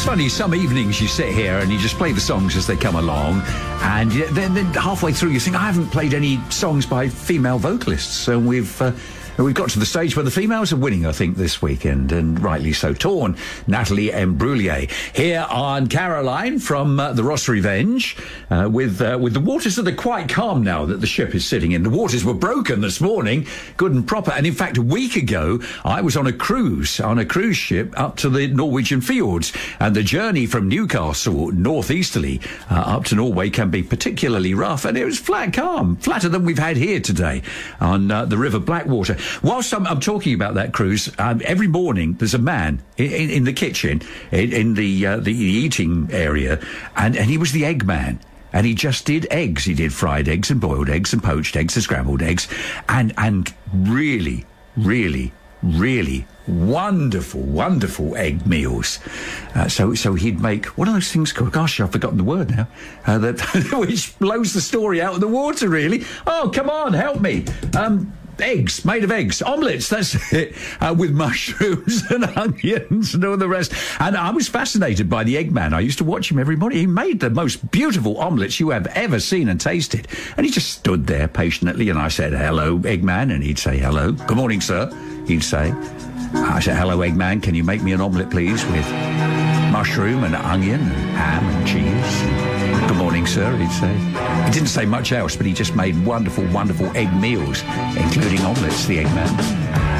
It's funny, some evenings you sit here and you just play the songs as they come along, and then halfway through you think, I haven't played any songs by female vocalists. So we've got to the stage where the females are winning, I think, this weekend, and rightly so. Torn, Natalie Imbruglia, here on Caroline from the Ross Revenge, with the waters that are quite calm now that the ship is sitting in. The waters were broken this morning, good and proper, and in fact a week ago I was on a cruise ship up to the Norwegian fjords, and the journey from Newcastle northeasterly up to Norway can be particularly rough, and it was flat calm, flatter than we've had here today on the River Blackwater. Whilst I'm talking about that cruise, every morning there's a man in the kitchen, in the eating area, and he was the egg man. And he just did eggs. He did fried eggs and boiled eggs and poached eggs and scrambled eggs, and really, really, really wonderful egg meals. So he'd make, what are those things called? Gosh, I've forgotten the word now. Which blows the story out of the water, really. Oh, come on, help me. Eggs, made of eggs, omelettes, that's it, with mushrooms and onions and all the rest. And I was fascinated by the Eggman. I used to watch him every morning. He made the most beautiful omelettes you have ever seen and tasted. And he just stood there patiently, and I said, hello, Eggman, and he'd say, hello. Good morning, sir, he'd say. I said, hello, Eggman, can you make me an omelette, please, with mushroom and onion and ham and cheese? Good morning, sir, he'd say. He didn't say much else, but he just made wonderful egg meals, including omelettes, the Eggman.